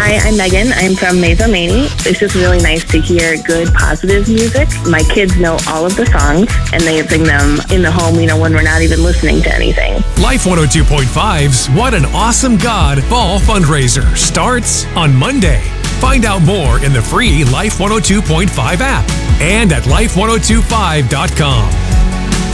Hi, I'm Megan. I'm from Mesa Maney. It's just really nice to hear good, positive music. My kids know all of the songs, and they sing them in the home, when we're not even listening to anything. Life 102.5's What an Awesome God Fall fundraiser starts on Monday. Find out more in the free Life 102.5 app and at life1025.com.